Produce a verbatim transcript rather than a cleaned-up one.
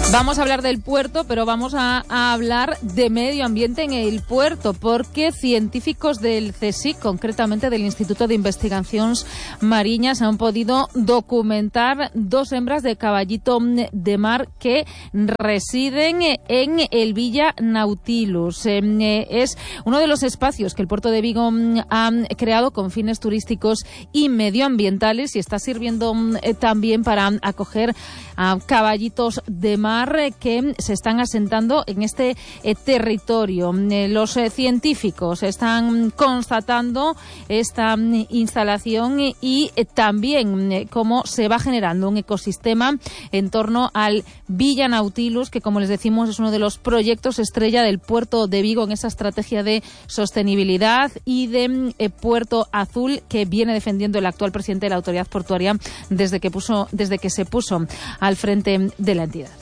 Vamos a hablar del puerto, pero vamos a, a hablar de medio ambiente en el puerto, porque científicos del CSIC, concretamente del Instituto de Investigaciones Mariñas, han podido documentar dos hembras de caballito de mar que residen en el Villa Nautilus. Es uno de los espacios que el puerto de Vigo ha creado con fines turísticos y medioambientales y está sirviendo también para acoger a caballitos de mar que se están asentando en este eh, territorio. Eh, los eh, científicos están constatando esta mm, instalación y, y eh, también eh, cómo se va generando un ecosistema en torno al Villa Nautilus, que, como les decimos, es uno de los proyectos estrella del puerto de Vigo en esa estrategia de sostenibilidad y de eh, puerto azul que viene defendiendo el actual presidente de la autoridad portuaria desde que puso, desde que se puso al frente de la entidad.